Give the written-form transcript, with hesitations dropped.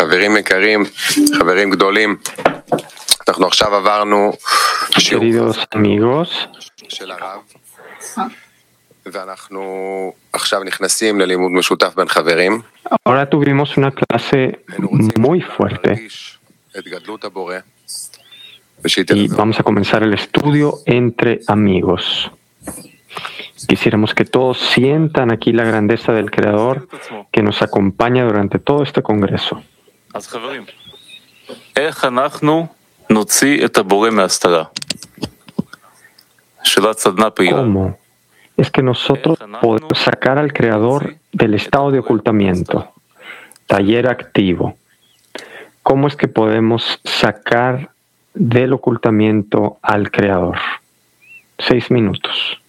חברים יקרים, חברים גדולים, אנחנו עכשיו עברנו שיעור של הרב, ואנחנו עכשיו נכנסים ללימוד משותף בין חברים. Ahora tuvimos una clase muy fuerte y vamos a comenzar el estudio entre amigos. Quisiéramos que todos sientan aquí la grandeza del Creador que nos acompaña durante todo este congreso. ¿Cómo es que nosotros podemos sacar al Creador del estado de ocultamiento? Taller activo. ¿Cómo es que podemos sacar del ocultamiento al Creador? 6 minutos.